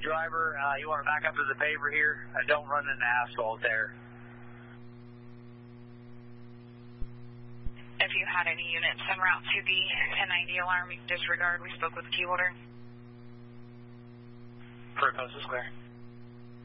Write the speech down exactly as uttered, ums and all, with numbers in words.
driver, uh, you want to back up to the paver here? Uh, don't run into asphalt there. If you had any units en route to the ten ninety alarm, you can disregard. We spoke with the key holder. Pre-post is clear.